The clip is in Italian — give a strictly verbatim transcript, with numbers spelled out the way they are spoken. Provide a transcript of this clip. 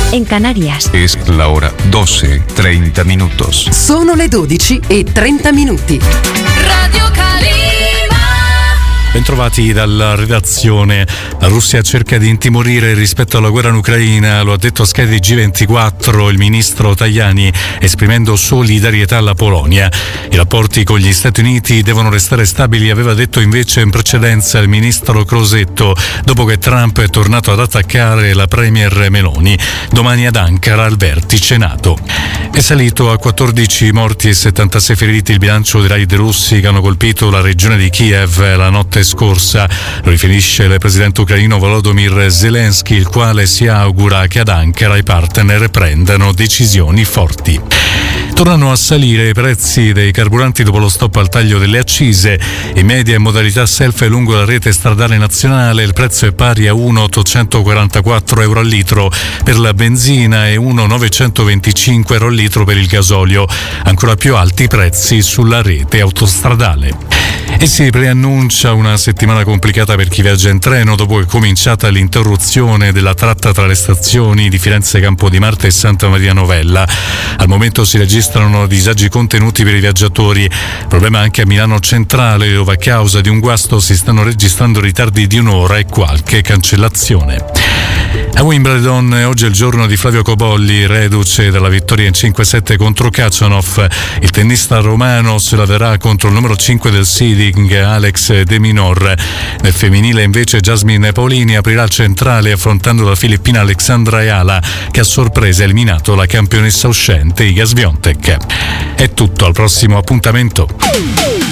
en Canarias. Es la hora doce, treinta minutos. Sono le dodici e trenta minuti. Radio Calima. Bentrovati dalla redazione. La Russia cerca di intimorire rispetto alla guerra in Ucraina, lo ha detto a Sky di G ventiquattro il ministro Tajani, esprimendo solidarietà alla Polonia. I rapporti con gli Stati Uniti devono restare stabili, aveva detto invece in precedenza il ministro Crosetto, dopo che Trump è tornato ad attaccare la premier Meloni. Domani ad Ankara al vertice NATO. È salito a quattordici morti e settantasei feriti il bilancio dei raid russi che hanno colpito la regione di Kiev la notte scorsa. Lo riferisce il presidente ucraino Volodymyr Zelensky, il quale si augura che ad Ankara i partner prendano decisioni forti. Tornano a salire i prezzi dei carburanti dopo lo stop al taglio delle accise. In media in modalità self lungo la rete stradale nazionale il prezzo è pari a uno virgola ottocentoquarantaquattro euro al litro per la benzina e uno virgola novecentoventicinque euro al litro per il gasolio. Ancora più alti i prezzi sulla rete autostradale. E si preannuncia una settimana complicata per chi viaggia in treno dopo che è cominciata l'interruzione della tratta tra le stazioni di Firenze Campodimarte e Santa Maria Novella. Al momento si registrano disagi contenuti per i viaggiatori. Problema anche a Milano Centrale, dove a causa di un guasto si stanno registrando ritardi di un'ora e qualche cancellazione. A Wimbledon oggi è il giorno di Flavio Cobolli, reduce dalla vittoria in cinque sette contro Khachanov. Il tennista romano se la verrà contro il numero cinque del seeding Alex De Minaur. Nel femminile invece Jasmine Paolini aprirà il centrale affrontando la filippina Alexandra Ayala, che a sorpresa ha eliminato la campionessa uscente Iga Swiatek. È tutto, al prossimo appuntamento.